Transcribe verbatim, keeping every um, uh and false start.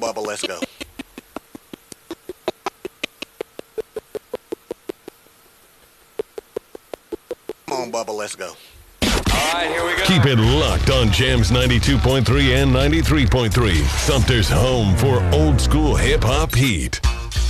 Bubba, let's go. Come on, Bubba, let's go. All right, here we go. Keep it locked on Jams ninety-two point three and ninety-three point three. Sumter's home for old school hip hop heat.